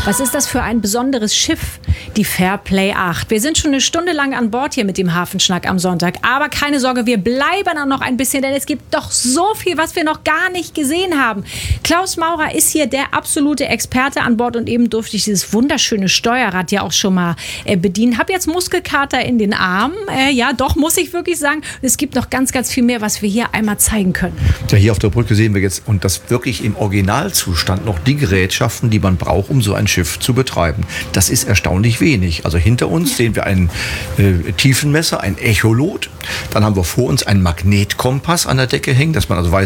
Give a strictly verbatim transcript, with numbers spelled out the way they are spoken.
Was ist das für ein besonderes Schiff, die Fairplay acht? Wir sind schon eine Stunde lang an Bord hier mit dem Hafenschnack am Sonntag. Aber keine Sorge, wir bleiben auch noch ein bisschen, denn es gibt doch so viel, was wir noch gar nicht gesehen haben. Klaus Maurer ist hier der absolute Experte an Bord und eben durfte ich dieses wunderschöne Steuerrad ja auch schon mal äh, bedienen. Hab jetzt Muskelkater in den Armen. Äh, ja, doch, muss ich wirklich sagen. Es gibt noch ganz, ganz viel mehr, was wir hier einmal zeigen können. Ja, hier auf der Brücke sehen wir jetzt, und das wirklich im Originalzustand, noch die Gerätschaften, die man braucht, um so ein Schiff zu betreiben. Das ist erstaunlich wenig. Also hinter uns sehen wir ein äh, Tiefenmesser, ein Echolot. Dann haben wir vor uns einen Magnetkompass an der Decke hängen, dass man also weiß,